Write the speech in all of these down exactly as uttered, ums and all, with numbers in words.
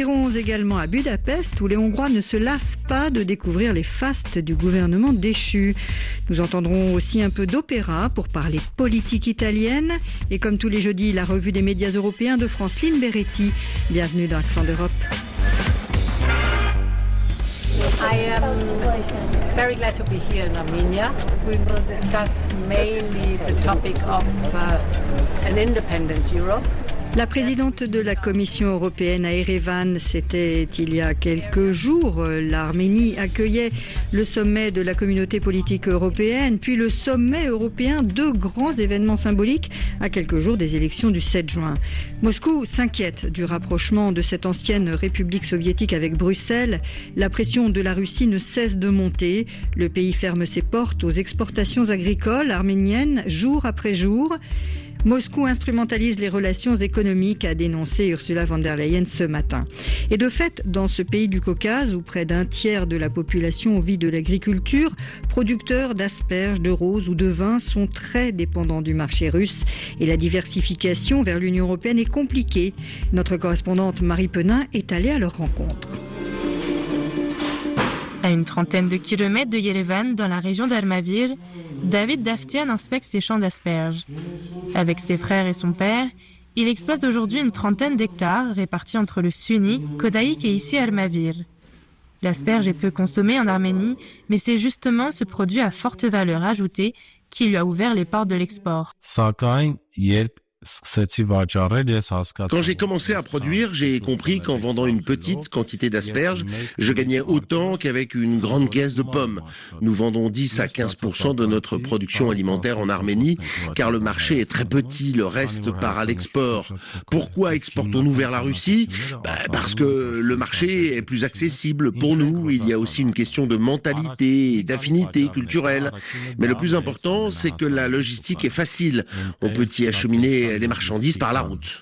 irons également à Budapest où les Hongrois ne se lassent pas de découvrir les fastes du gouvernement déchu. Nous entendrons aussi un peu d'opéra pour parler politique italienne. Et comme tous les jeudis, la revue des médias européens de Franceline Beretti. Bienvenue dans Accent d'Europe. I am very glad to be here in Armenia. We will discuss mainly the topic of uh, an independent Europe. La présidente de la Commission européenne à Erevan, c'était il y a quelques jours. L'Arménie accueillait le sommet de la communauté politique européenne, puis le sommet européen, deux grands événements symboliques à quelques jours des élections du sept juin. Moscou s'inquiète du rapprochement de cette ancienne république soviétique avec Bruxelles. La pression de la Russie ne cesse de monter. Le pays ferme ses portes aux exportations agricoles arméniennes jour après jour. Moscou instrumentalise les relations économiques, a dénoncé Ursula von der Leyen ce matin. Et de fait, dans ce pays du Caucase, où près d'un tiers de la population vit de l'agriculture, producteurs d'asperges, de roses ou de vin sont très dépendants du marché russe. Et la diversification vers l'Union européenne est compliquée. Notre correspondante Marie Penin est allée à leur rencontre. À une trentaine de kilomètres de Yerevan, dans la région d'Armavir, David Davtian inspecte ses champs d'asperges. Avec ses frères et son père, il exploite aujourd'hui une trentaine d'hectares répartis entre le Sunni, Kodaïk et ici Armavir. L'asperge est peu consommée en Arménie, mais c'est justement ce produit à forte valeur ajoutée qui lui a ouvert les portes de l'export. Quand j'ai commencé à produire, j'ai compris qu'en vendant une petite quantité d'asperges, je gagnais autant qu'avec une grande caisse de pommes. Nous vendons dix à quinze pour cent de notre production alimentaire en Arménie, car le marché est très petit, le reste part à l'export. Pourquoi exportons-nous vers la Russie ? Bah, parce que le marché est plus accessible pour nous. Il y a aussi une question de mentalité et d'affinité culturelle. Mais le plus important, c'est que la logistique est facile. On peut y acheminer les marchandises par la route.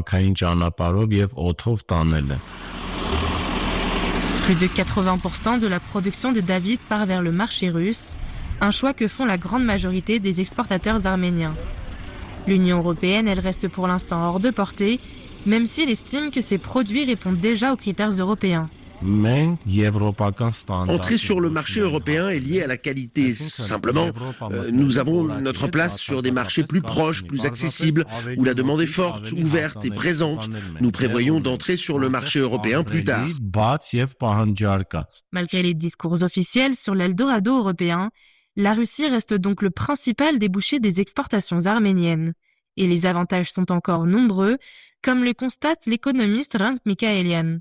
Plus de quatre-vingts pour cent de la production de David part vers le marché russe, un choix que font la grande majorité des exportateurs arméniens. L'Union européenne, elle reste pour l'instant hors de portée, même s'il estime que ses produits répondent déjà aux critères européens. Entrer sur le marché européen est lié à la qualité. Simplement, euh, nous avons notre place sur des marchés plus proches, plus accessibles, où la demande est forte, ouverte et présente. Nous prévoyons d'entrer sur le marché européen plus tard. Malgré les discours officiels sur l'Eldorado européen, la Russie reste donc le principal débouché des exportations arméniennes. Et les avantages sont encore nombreux, comme le constate l'économiste Rank Mikaelian.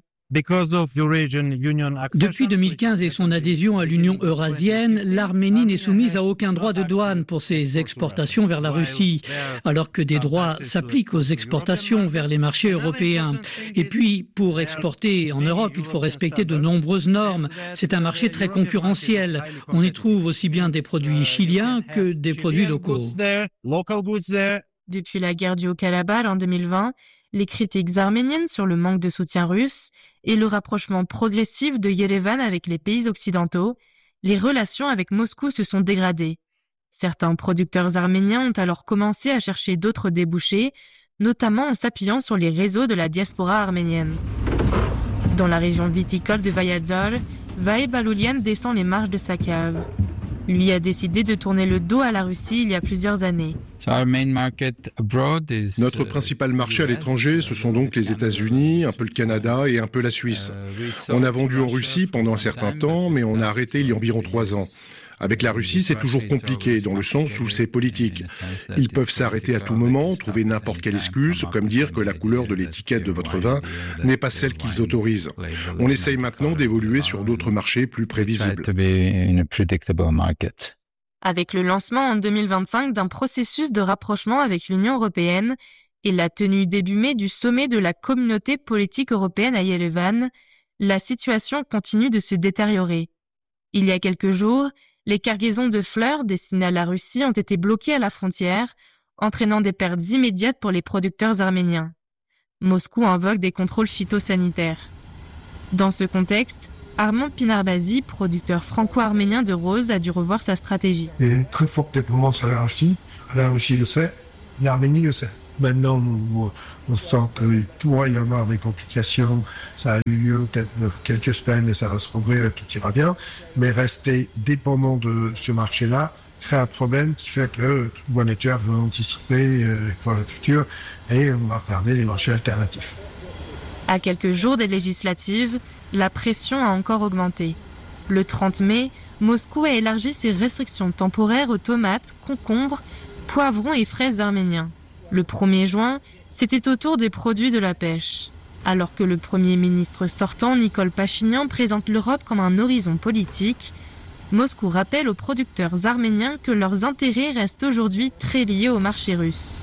Depuis deux mille quinze et son adhésion à l'Union eurasienne, l'Arménie n'est soumise à aucun droit de douane pour ses exportations vers la Russie, alors que des droits s'appliquent aux exportations vers les marchés européens. Et puis, pour exporter en Europe, il faut respecter de nombreuses normes. C'est un marché très concurrentiel. On y trouve aussi bien des produits chiliens que des produits locaux. Depuis la guerre du Haut-Karabakh en deux mille vingt, les critiques arméniennes sur le manque de soutien russe et le rapprochement progressif de Yerevan avec les pays occidentaux, les relations avec Moscou se sont dégradées. Certains producteurs arméniens ont alors commencé à chercher d'autres débouchés, notamment en s'appuyant sur les réseaux de la diaspora arménienne. Dans la région viticole de Vayadzor, Vaï Baloulian descend les marches de sa cave. Lui a décidé de tourner le dos à la Russie il y a plusieurs années. Notre principal marché à l'étranger, ce sont donc les États-Unis, un peu le Canada et un peu la Suisse. On a vendu en Russie pendant un certain temps, mais on a arrêté il y a environ trois ans. Avec la Russie, c'est toujours compliqué, dans le sens où c'est politique. Ils peuvent s'arrêter à tout moment, trouver n'importe quelle excuse, comme dire que la couleur de l'étiquette de votre vin n'est pas celle qu'ils autorisent. On essaye maintenant d'évoluer sur d'autres marchés plus prévisibles. Avec le lancement en deux mille vingt-cinq d'un processus de rapprochement avec l'Union européenne et la tenue début mai du sommet de la communauté politique européenne à Yerevan, la situation continue de se détériorer. Il y a quelques jours, les cargaisons de fleurs destinées à la Russie ont été bloquées à la frontière, entraînant des pertes immédiates pour les producteurs arméniens. Moscou invoque des contrôles phytosanitaires. Dans ce contexte, Armand Pinarbazi, producteur franco-arménien de roses, a dû revoir sa stratégie. Il y a une très forte dépendance à la Russie. La Russie le sait, l'Arménie le sait. Maintenant, on, on sent qu'il pourrait y avoir des complications. Ça a eu lieu peut-être quelques semaines et ça va se rouvrir et tout ira bien. Mais rester dépendant de ce marché-là crée un problème qui fait que le manager veut anticiper euh, pour le futur et on va regarder les marchés alternatifs. À quelques jours des législatives, la pression a encore augmenté. Le trente mai, Moscou a élargi ses restrictions temporaires aux tomates, concombres, poivrons et fraises arméniens. Le premier juin, c'était au tour des produits de la pêche. Alors que le Premier ministre sortant, Nikol Pachinian, présente l'Europe comme un horizon politique, Moscou rappelle aux producteurs arméniens que leurs intérêts restent aujourd'hui très liés au marché russe.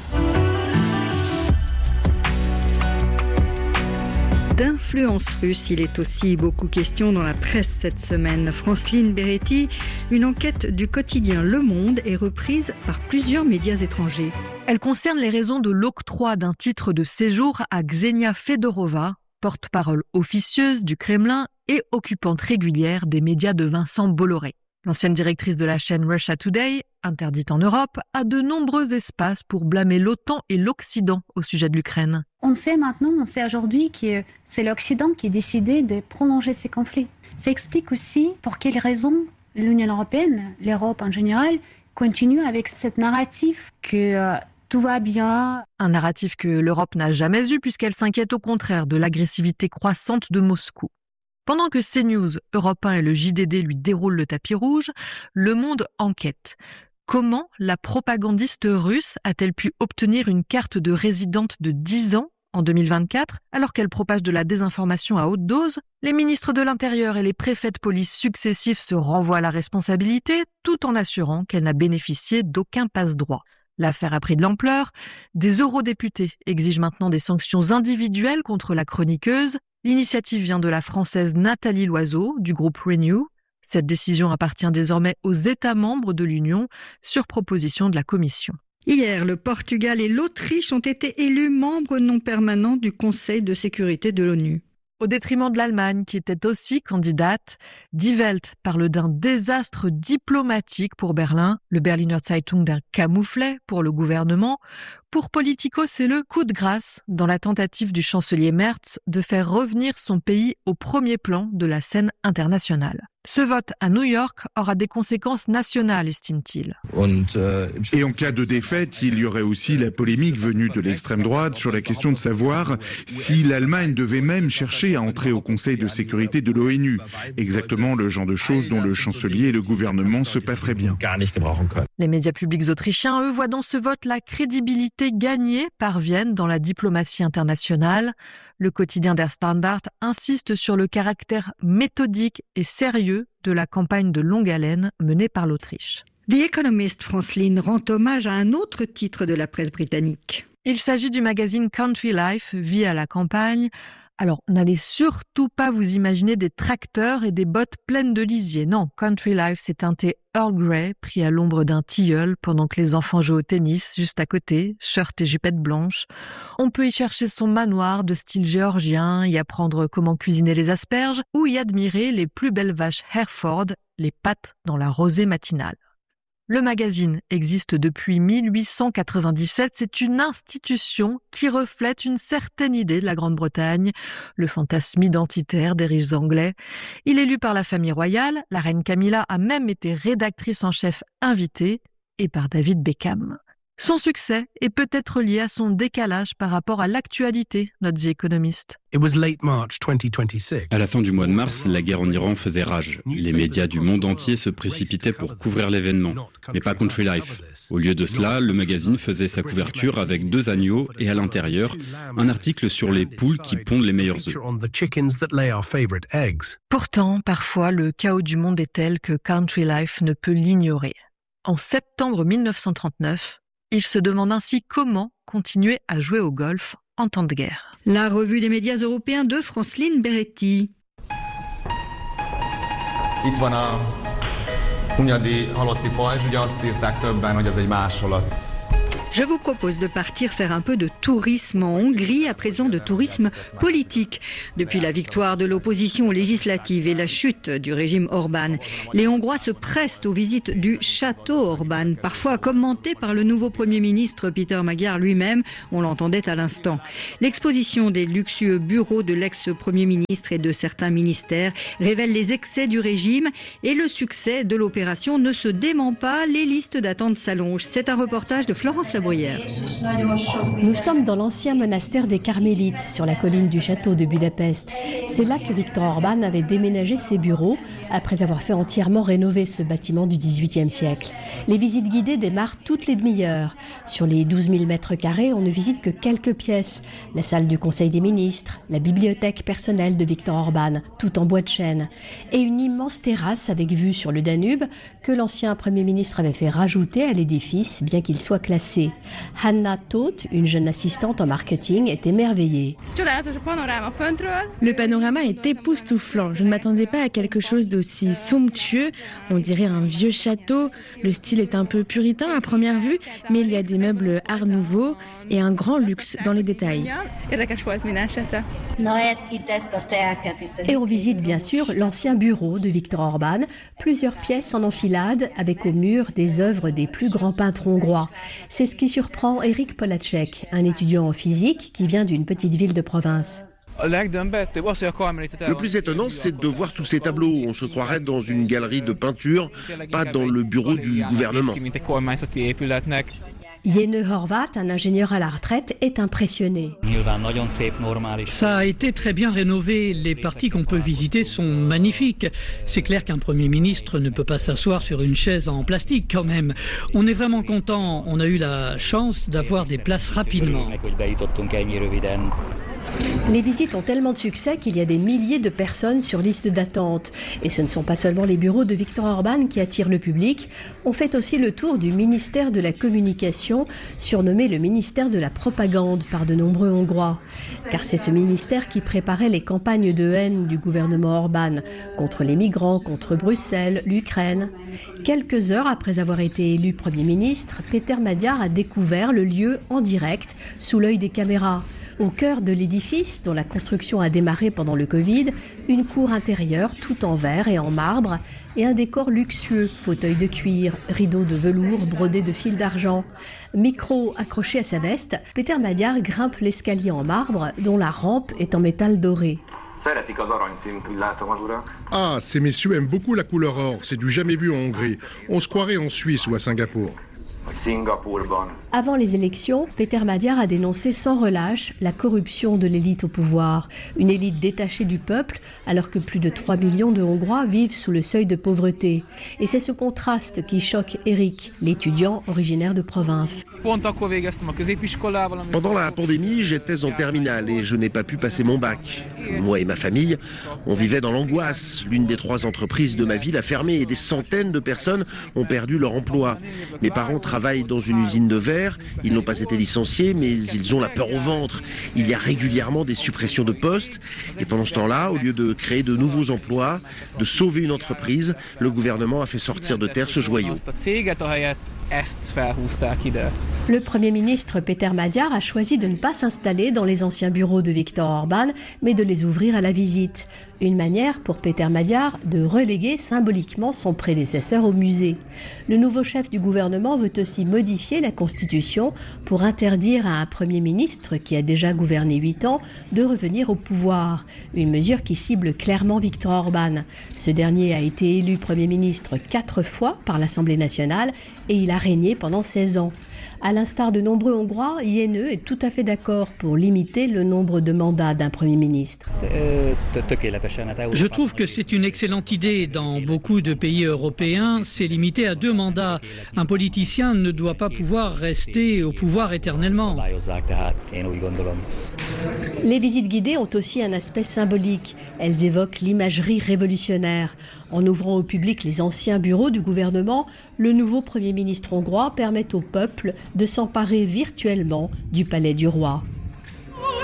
D'influence russe, il est aussi beaucoup question dans la presse cette semaine. Franceline Beretti, une enquête du quotidien Le Monde est reprise par plusieurs médias étrangers. Elle concerne les raisons de l'octroi d'un titre de séjour à Ksenia Fedorova, porte-parole officieuse du Kremlin et occupante régulière des médias de Vincent Bolloré. L'ancienne directrice de la chaîne Russia Today, interdite en Europe, a de nombreux espaces pour blâmer l'OTAN et l'Occident au sujet de l'Ukraine. On sait maintenant, on sait aujourd'hui que c'est l'Occident qui a décidé de prolonger ces conflits. Ça explique aussi pour quelles raisons l'Union européenne, l'Europe en général, continue avec cette narrative que euh, tout va bien. Un narratif que l'Europe n'a jamais eu puisqu'elle s'inquiète au contraire de l'agressivité croissante de Moscou. Pendant que CNews, Europe un et le J D D lui déroulent le tapis rouge, Le Monde enquête. Comment la propagandiste russe a-t-elle pu obtenir une carte de résidente de dix ans en deux mille vingt-quatre, alors qu'elle propage de la désinformation à haute dose? Les ministres de l'Intérieur et les préfets de police successifs se renvoient la responsabilité, tout en assurant qu'elle n'a bénéficié d'aucun passe-droit. L'affaire a pris de l'ampleur. Des eurodéputés exigent maintenant des sanctions individuelles contre la chroniqueuse. L'initiative vient de la Française Nathalie Loiseau, du groupe Renew. Cette décision appartient désormais aux États membres de l'Union, sur proposition de la Commission. Hier, le Portugal et l'Autriche ont été élus membres non permanents du Conseil de sécurité de l'ONU. Au détriment de l'Allemagne, qui était aussi candidate. Die Welt parle d'un désastre diplomatique pour Berlin, le Berliner Zeitung d'un camouflet pour le gouvernement. Pour Politico, c'est le coup de grâce dans la tentative du chancelier Merz de faire revenir son pays au premier plan de la scène internationale. Ce vote à New York aura des conséquences nationales, estime-t-il. Et en cas de défaite, il y aurait aussi la polémique venue de l'extrême droite sur la question de savoir si l'Allemagne devait même chercher à entrer au Conseil de sécurité de l'ONU. Exactement le genre de choses dont le chancelier et le gouvernement se passeraient bien. Les médias publics autrichiens, eux, voient dans ce vote la crédibilité gagnée par Vienne dans la diplomatie internationale. Le quotidien Der Standard insiste sur le caractère méthodique et sérieux de la campagne de longue haleine menée par l'Autriche. The Economist, Franceline, rend hommage à un autre titre de la presse britannique. Il s'agit du magazine Country Life, Vie à la campagne. Alors, n'allez surtout pas vous imaginer des tracteurs et des bottes pleines de lisier. Non, Country Life, c'est un thé Earl Grey pris à l'ombre d'un tilleul pendant que les enfants jouent au tennis juste à côté, shirt et jupette blanche. On peut y chercher son manoir de style géorgien, y apprendre comment cuisiner les asperges ou y admirer les plus belles vaches Hereford, les pattes dans la rosée matinale. Le magazine existe depuis mille huit cent quatre-vingt-dix-sept. C'est une institution qui reflète une certaine idée de la Grande-Bretagne, le fantasme identitaire des riches anglais. Il est lu par la famille royale. La reine Camilla a même été rédactrice en chef invitée et par David Beckham. Son succès est peut-être lié à son décalage par rapport à l'actualité, note The Economist. À la fin du mois de mars, la guerre en Iran faisait rage. Les médias du monde entier se précipitaient pour couvrir l'événement, mais pas Country Life. Au lieu de cela, le magazine faisait sa couverture avec deux agneaux et à l'intérieur, un article sur les poules qui pondent les meilleurs œufs. Pourtant, parfois, le chaos du monde est tel que Country Life ne peut l'ignorer. En septembre mille neuf cent trente-neuf, il se demande ainsi comment continuer à jouer au golf en temps de guerre. La revue des médias européens de Franceline Beretti. Itt van a Hunyadi halotti pajzs, ugye azt írták többen, hogy ez egy másolat. Je vous propose de partir faire un peu de tourisme en Hongrie, à présent de tourisme politique. Depuis la victoire de l'opposition aux législatives et la chute du régime Orban, les Hongrois se pressent aux visites du château Orban, parfois commenté par le nouveau Premier ministre Péter Magyar lui-même, on l'entendait à l'instant. L'exposition des luxueux bureaux de l'ex-Premier ministre et de certains ministères révèle les excès du régime et le succès de l'opération ne se dément pas, les listes d'attente s'allongent. C'est un reportage de Florence Labruyère. Nous sommes dans l'ancien monastère des Carmélites, sur la colline du château de Budapest. C'est là que Viktor Orban avait déménagé ses bureaux, après avoir fait entièrement rénover ce bâtiment du dix-huitième siècle. Les visites guidées démarrent toutes les demi-heures. Sur les douze mille mètres carrés, on ne visite que quelques pièces. La salle du Conseil des ministres, la bibliothèque personnelle de Viktor Orban, tout en bois de chêne. Et une immense terrasse avec vue sur le Danube que l'ancien Premier ministre avait fait rajouter à l'édifice, bien qu'il soit classé. Hanna Tóth, une jeune assistante en marketing, est émerveillée. Le panorama est époustouflant. Je ne m'attendais pas à quelque chose d'aussi somptueux. On dirait un vieux château. Le style est un peu puritain à première vue, mais il y a des meubles art nouveau et un grand luxe dans les détails. Et on visite bien sûr l'ancien bureau de Viktor Orban, plusieurs pièces en enfilade avec au mur des œuvres des plus grands peintres hongrois. C'est ce qui surprend Erik Polacek, un étudiant en physique qui vient d'une petite ville de province. Le plus étonnant, c'est de voir tous ces tableaux. On se croirait dans une galerie de peinture, pas dans le bureau du gouvernement. Jene Horvat, un ingénieur à la retraite, est impressionné. Ça a été très bien rénové. Les parties qu'on peut visiter sont magnifiques. C'est clair qu'un Premier ministre ne peut pas s'asseoir sur une chaise en plastique quand même. On est vraiment content. On a eu la chance d'avoir des places rapidement. Les visites ont tellement de succès qu'il y a des milliers de personnes sur liste d'attente. Et ce ne sont pas seulement les bureaux de Viktor Orban qui attirent le public. On fait aussi le tour du ministère de la Communication, surnommé le ministère de la Propagande par de nombreux Hongrois. Car c'est ce ministère qui préparait les campagnes de haine du gouvernement Orban contre les migrants, contre Bruxelles, l'Ukraine. Quelques heures après avoir été élu Premier ministre, Péter Magyar a découvert le lieu en direct, sous l'œil des caméras. Au cœur de l'édifice, dont la construction a démarré pendant le Covid, une cour intérieure tout en verre et en marbre et un décor luxueux, fauteuils de cuir, rideaux de velours brodés de fils d'argent. Micro accroché à sa veste, Péter Magyar grimpe l'escalier en marbre dont la rampe est en métal doré. Ah, ces messieurs aiment beaucoup la couleur or, c'est du jamais vu en Hongrie. On se croirait en Suisse ou à Singapour. Avant les élections, Péter Magyar a dénoncé sans relâche la corruption de l'élite au pouvoir. Une élite détachée du peuple, alors que plus de trois millions de Hongrois vivent sous le seuil de pauvreté. Et c'est ce contraste qui choque Erik, l'étudiant originaire de province. Pendant la pandémie, j'étais en terminale et je n'ai pas pu passer mon bac. Moi et ma famille, on vivait dans l'angoisse. L'une des trois entreprises de ma ville a fermé et des centaines de personnes ont perdu leur emploi. Mes parents travaillent dans une usine de verre, ils n'ont pas été licenciés, mais ils ont la peur au ventre. Il y a régulièrement des suppressions de postes. Et pendant ce temps-là, au lieu de créer de nouveaux emplois, de sauver une entreprise, le gouvernement a fait sortir de terre ce joyau. Le Premier ministre Péter Magyar a choisi de ne pas s'installer dans les anciens bureaux de Viktor Orban, mais de les ouvrir à la visite. Une manière pour Péter Magyar de reléguer symboliquement son prédécesseur au musée. Le nouveau chef du gouvernement veut aussi modifier la Constitution pour interdire à un Premier ministre qui a déjà gouverné huit ans de revenir au pouvoir. Une mesure qui cible clairement Viktor Orban. Ce dernier a été élu Premier ministre quatre fois par l'Assemblée nationale et il a régné pendant seize ans. À l'instar de nombreux Hongrois, Jene est tout à fait d'accord pour limiter le nombre de mandats d'un Premier ministre. Je trouve que c'est une excellente idée. Dans beaucoup de pays européens, c'est limité à deux mandats. Un politicien ne doit pas pouvoir rester au pouvoir éternellement. Les visites guidées ont aussi un aspect symbolique. Elles évoquent l'imagerie révolutionnaire. En ouvrant au public les anciens bureaux du gouvernement, le nouveau Premier ministre hongrois permet au peuple de s'emparer virtuellement du palais du roi.